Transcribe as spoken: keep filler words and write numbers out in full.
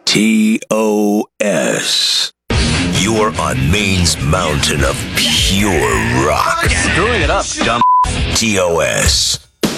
T O S. You're on Maine's mountain of pure rock. Screwing it up, dumb. T O S.